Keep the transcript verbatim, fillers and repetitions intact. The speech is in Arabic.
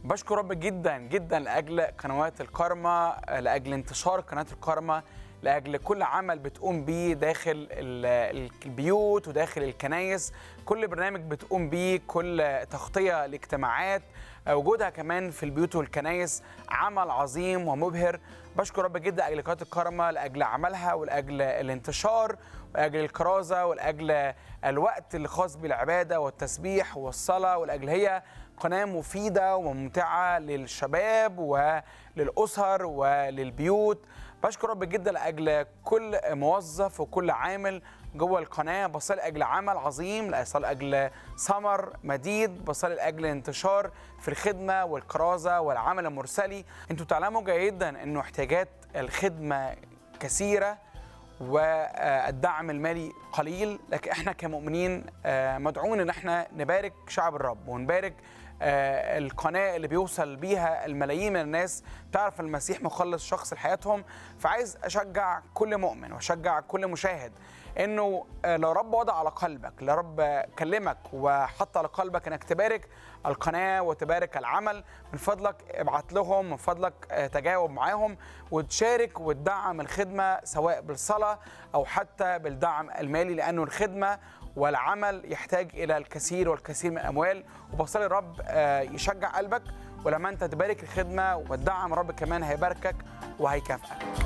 بشكر رب جدا جدا لاجل قنوات الكارما، لاجل انتشار قناه الكارما، لاجل كل عمل بتقوم بيه داخل البيوت وداخل الكنايس، كل برنامج بتقوم بيه، كل تغطيه لاجتماعات، وجودها كمان في البيوت والكنايس عمل عظيم ومبهر. بشكر رب جدا لاجل قناه الكارما، لاجل عملها ولاجل الانتشار ولاجل الكرازه ولاجل الوقت اللي خاص بالعباده والتسبيح والصلاه، ولاجل هي قناه مفيده وممتعه للشباب وللاسر وللبيوت. بشكر رب جدا لاجل كل موظف وكل عامل جوه القناه، بصلي لاجل عمل عظيم، بصلي لاجل ثمر مديد، بصلي لاجل انتشار في الخدمه والكرازه والعمل المرسلي. انتوا تعلموا جيدا انه احتياجات الخدمه كثيره والدعم المالي قليل، لكن احنا كمؤمنين مدعوين ان احنا نبارك شعب الرب ونبارك القناة اللي بيوصل بيها الملايين من الناس تعرف المسيح مخلص شخص لحياتهم. فعايز أشجع كل مؤمن وأشجع كل مشاهد إنه لو رب وضع على قلبك، لو رب كلمك وحط على قلبك إنك تبارك القناة وتبارك العمل، من فضلك ابعت لهم، من فضلك تجاوب معاهم وتشارك وتدعم الخدمة سواء بالصلاة أو حتى بالدعم المالي، لأنه الخدمة والعمل يحتاج إلى الكثير والكثير من الأموال. وبصلي الرب يشجع قلبك، ولما أنت تبارك الخدمة وتدعم رب كمان هيباركك وهيكافئك.